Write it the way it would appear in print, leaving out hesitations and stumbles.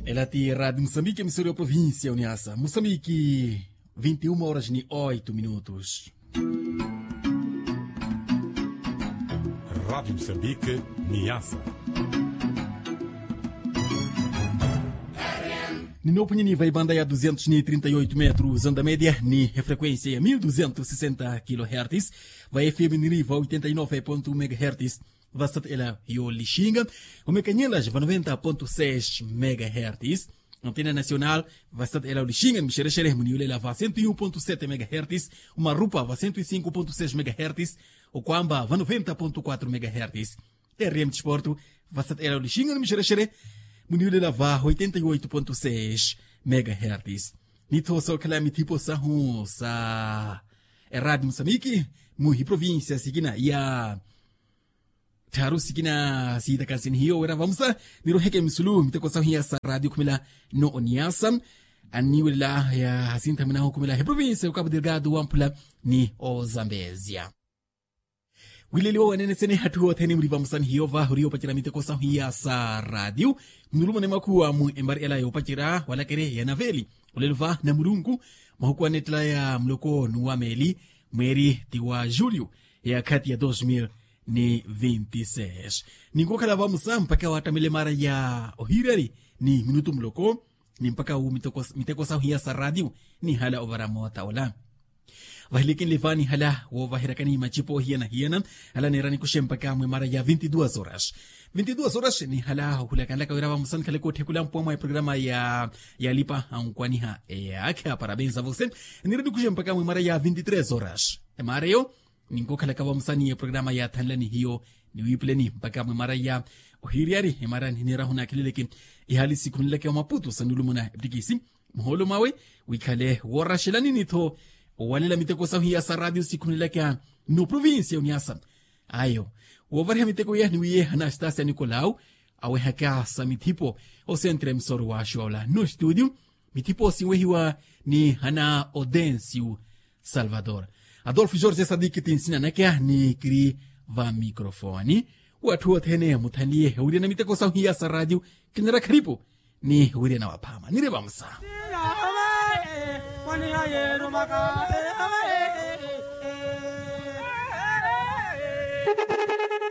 Ela tem Rádio Moçambique, emissora da província Uniassa. Moçambique, 21 horas e 8 minutos. Rádio Moçambique, Niassa. No Punhini vai banda a 238 metros, anda média, ni frequência 1260 kHz, vai FM Niriva 89.1 MHz, vastat ela yo Lixinga, o Mecanhelas vai 90.6 MHz, antena nacional, vastat ela Lixinga, Mixerechere, Muniulela vai 101.7 MHz, uma Rupa vai 105.6 MHz, o Quamba vai 90.4 MHz, RM Desporto, vastat ela Lixinga, Mixerechere, Muniulela vai 88.6 MHz. Nito so kalami tipo sa hu sa Rádio Moçambique, muhi província sigina ya taru sigina si da kansin hiyo era vamos a niro heke misulu miteko sa hiya sa radio kumila no oniasam aniwela ya hasinta mina hukumila he província o Cabo Delgado wampula ni o Zambezia. Wililiwa wanene sene hatuwa teni mriva msani hiyo va hurio pachira miteko sa hiya sa radio mnuluma nema kuwa mu embari ela yo pachira wala kere ya naveli ulelva na murungu mahukuwa netla ya mloko nuwa meli mweri tiwa julio ya kati ya 2026 ningo kalava musa mpaka watamele mara ya ohirari ni minutu mloko ni mpaka u miteko sa hiya sa radio ni hala obaramo taola Vahilikin levani hala o vahirakani machipo hiena hala nerani kushempaka mwe mara ya 22 horas 22 horas ni hala hulakan laka wirava musan kale ko tekula mpoma programa ya lipa ankwani ha aka parabéns a você nirani kushempaka mwe mara ya 23 horas emareyo ningo kala kawa musani programa ya tanlani hiyo ni wipleni mpaka mwe mara ya ohiriari emara nira huna kileleki ihali sikunileke maputo sanulumuna ibdigisi mholo mawe wikale warashilani nito walela miteko sa hiya sa radio sikunileka no província Uniassa. Ayo, wavarha miteko ya niwie Anastasia Nicolau, awe haka sa mitipo o centre emissor wa shawla no studio, mitipo siwehiwa ni Hana Odencio Salvador. Adolfo Jorge Sadik tinsina naka ni kri va mikrofoni, watu watene mutanie uri na miteko sa hiya sa radio kinara karibu ni uri na wapama. Nireba msa. Wani ayeru maka